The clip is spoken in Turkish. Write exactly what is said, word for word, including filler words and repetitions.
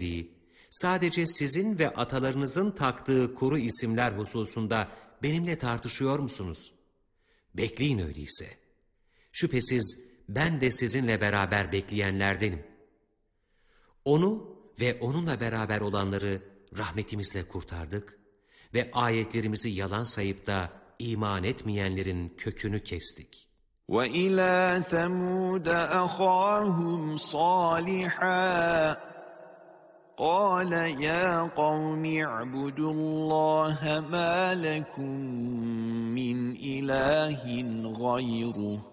söylediği, sadece sizin ve atalarınızın taktığı kuru isimler hususunda benimle tartışıyor musunuz? Bekleyin öyleyse. Şüphesiz ben de sizinle beraber bekleyenlerdenim. Onu ve onunla beraber olanları rahmetimizle kurtardık ve ayetlerimizi yalan sayıp da iman etmeyenlerin kökünü kestik. وَإِلَى ثَمُودَ أَخَاهُمْ صَالِحًا قَالَ يَا قَوْمِ اعْبُدُوا اللَّهَ مَا لَكُمْ مِنْ إِلَٰهٍ غَيْرُهُ